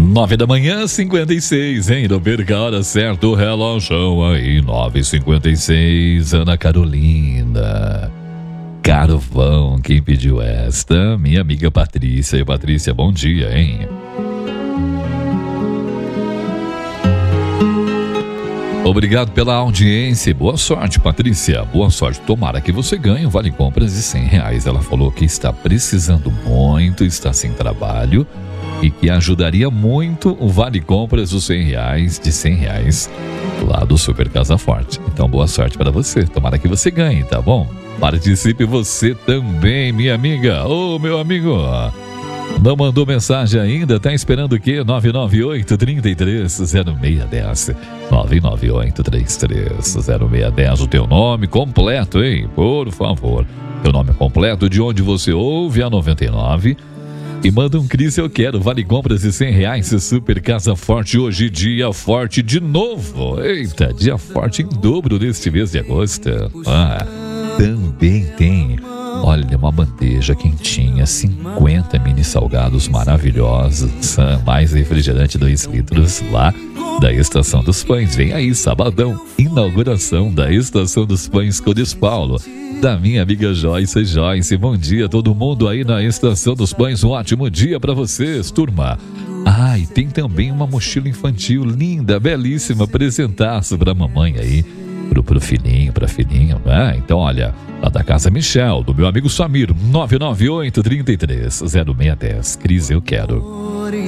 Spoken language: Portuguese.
9 da manhã, 56, hein? Não perca a hora certa, o relógio aí, 9h56. Ana Carolina, Carvão, quem pediu esta? Minha amiga Patrícia. E Patrícia, bom dia, hein? Obrigado pela audiência. Boa sorte, Patrícia. Boa sorte. Tomara que você ganhe o Vale Compras de R$100. Ela falou que está precisando muito, está sem trabalho e que ajudaria muito o Vale Compras dos R$100, de R$100 lá do Super Casa Forte. Então, boa sorte para você. Tomara que você ganhe, tá bom? Participe você também, minha amiga. Ô, meu amigo. Não mandou mensagem ainda? Tá esperando o quê? 998-33-0610. 998-33-0610. O teu nome completo, hein? Por favor. Teu nome completo, de onde você ouve a 99. E manda um Cris, eu quero. Vale Compras de R$100. Super Casa Forte. Hoje, dia forte de novo. Eita, dia forte em dobro neste mês de agosto. Também tem... Olha, uma bandeja quentinha, 50 mini salgados maravilhosos, mais refrigerante 2 litros lá da Estação dos Pães. Vem aí, sabadão, inauguração da Estação dos Pães Cores Paulo, da minha amiga Joyce. Joyce, bom dia todo mundo aí na Estação dos Pães, um ótimo dia pra vocês, turma. E tem também uma mochila infantil linda, belíssima, presentaço pra mamãe aí, pro filhinho, pra filhinha, né? Então, olha, lá da Casa Michel, do meu amigo Samir, 998-33-0610. Cris, eu quero.